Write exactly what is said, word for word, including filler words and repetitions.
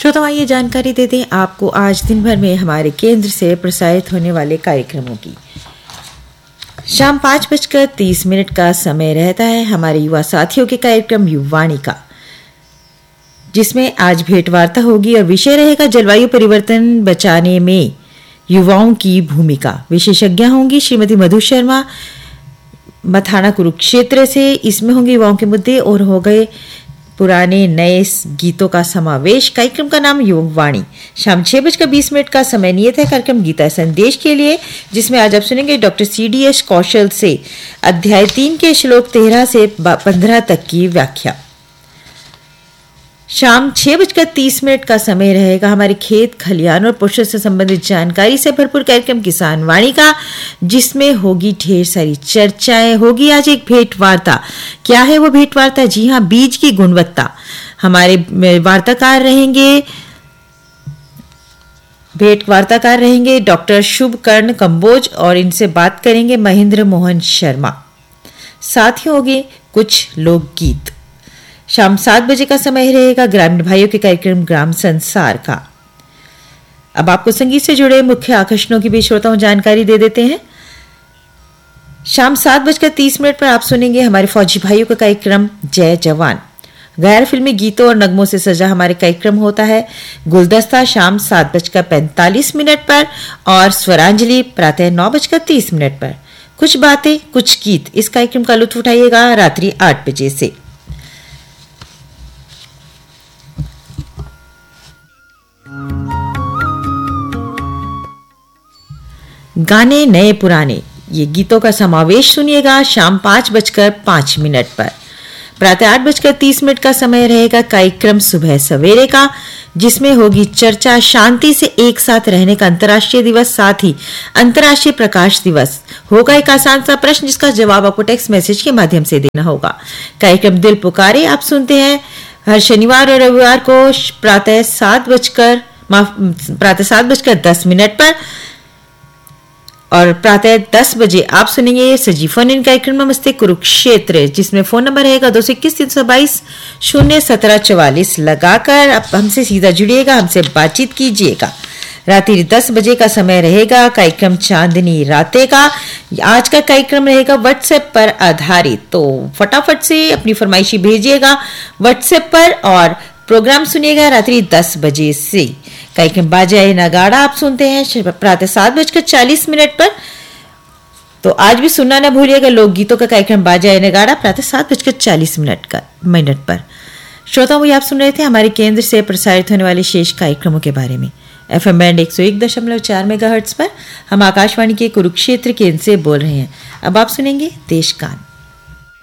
श्रोताओं, आइए जानकारी देते हैं आपको आज दिन भर में हमारे केंद्र से प्रसारित होने वाले कार्यक्रमों की। शाम पाँच बजकर तीस मिनट का समय रहता है हमारे युवा साथियों के कार्यक्रम युवावाणी का, जिसमें आज भेंट वार्ता होगी और विषय रहेगा जलवायु परिवर्तन बचाने में युवाओं की भूमिका। विशेषज्ञ होंगी श्रीमती मधु शर्मा मथाना कुरुक्षेत्र से। इसमें होंगे युवाओं के मुद्दे और हो गए पुराने नए गीतों का समावेश। कार्यक्रम का नाम युवावाणी। शाम छह बजकर बीस मिनट का समय नियत है कार्यक्रम गीता संदेश के लिए, जिसमें आज आप सुनेंगे डॉक्टर सी डी एस कौशल से अध्याय तीन के श्लोक तेरह से पंद्रह तक की व्याख्या। शाम छह बजकर तीस मिनट का समय रहेगा हमारे खेत खलिहान और पोषण से संबंधित जानकारी से भरपूर कार्यक्रम किसान वाणी का, जिसमें होगी ढेर सारी चर्चाएं। होगी आज एक भेंट वार्ता। क्या है वो भेंट वार्ता? जी हाँ, बीज की गुणवत्ता। हमारे वार्ताकार रहेंगे भेंट वार्ताकार रहेंगे डॉक्टर शुभकर्ण कंबोज और इनसे बात करेंगे महेंद्र मोहन शर्मा। साथ ही होंगे कुछ लोकगीत। शाम सात बजे का समय रहेगा ग्रामीण भाइयों के कार्यक्रम ग्राम संसार का। अब आपको संगीत से जुड़े मुख्य आकर्षणों की भी श्रोताओं जानकारी दे देते हैं। शाम सात बजकर तीस मिनट पर आप सुनेंगे हमारे फौजी भाइयों का कार्यक्रम जय जवान। गैर फिल्मी गीतों और नगमों से सजा हमारे कार्यक्रम होता है गुलदस्ता शाम सात बजकर पैंतालीस मिनट पर और स्वरांजलि प्रातः नौ बजकर तीस मिनट पर। कुछ बातें कुछ गीत, इस कार्यक्रम का लुत्फ उठाइएगा रात्रि आठ बजे से। गाने नए पुराने, ये गीतों का समावेश सुनिएगा शाम पाँच बजकर पाँच मिनट पर। प्रातः आठ बजकर तीस मिनट का समय रहेगा कार्यक्रम सुबह सवेरे का, जिसमें होगी चर्चा शांति से एक साथ रहने का अंतर्राष्ट्रीय दिवस, साथ ही अंतर्राष्ट्रीय प्रकाश दिवस। होगा एक आसान सा प्रश्न जिसका जवाब आपको टेक्स्ट मैसेज के माध्यम से देना होगा। कार्यक्रम दिल पुकारे आप सुनते हैं हर शनिवार और रविवार को प्रातः सात बजकर प्रातः सात बजकर दस मिनट पर और प्रातः दस बजे आप सुनेंगे सजीव फोन इन कार्यक्रम नमस्ते कुरुक्षेत्र, जिसमें फोन नंबर रहेगा दो सौ इक्कीस तीन सौ बाईस शून्य सत्रह चवालीस लगाकर आप हमसे सीधा जुड़िएगा, हमसे बातचीत कीजिएगा। रात्रि दस बजे का समय रहेगा कार्यक्रम चांदनी रातें का। आज का कार्यक्रम रहेगा व्हाट्सएप पर आधारित, तो फटाफट से अपनी फरमाइशी भेजिएगा व्हाट्सएप पर और प्रोग्राम सुनिएगा रात्रि दस बजे से। कार्यक्रम बाजाए नगाड़ा आप सुनते हैं प्रातः सात बजकर चालीस मिनट पर, तो आज भी सुनना न भूलिएगा लोकगीतों का कार्यक्रम बाजाए नगाड़ा प्रातः सात बजकर चालीस मिनट का मिनट पर। श्रोताओं, वो आप सुन रहे थे हमारे केंद्र से प्रसारित होने वाले शेष कार्यक्रमों के बारे में। एफ एम बैंड एक सौ एक दशमलव चार मेगाहर्ट्ज पर हम आकाशवाणी के कुरुक्षेत्र केंद्र से बोल रहे हैं। अब आप सुनेंगे देश गान।